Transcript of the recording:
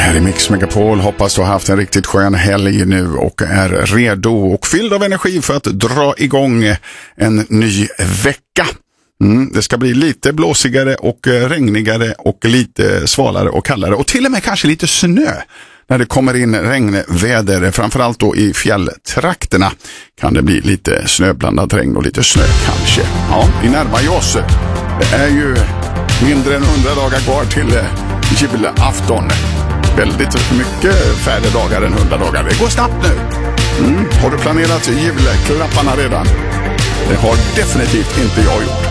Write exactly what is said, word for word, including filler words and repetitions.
här i Mix Megapol. Hoppas du har haft en riktigt skön helg nu och är redo och fylld av energi för att dra igång en ny vecka. Mm, det ska bli lite blåsigare och regnigare och lite svalare och kallare och till och med kanske lite snö. När det kommer in regnväder, framförallt då i fjälltrakterna, kan det bli lite snöblandat regn och lite snö kanske. Ja, vi närmar ju oss. Det är ju mindre än hundra dagar kvar till julafton. Väldigt mycket färre dagar än hundra dagar. Det går snabbt nu. Mm. Har du planerat julklapparna redan? Det har definitivt inte jag gjort.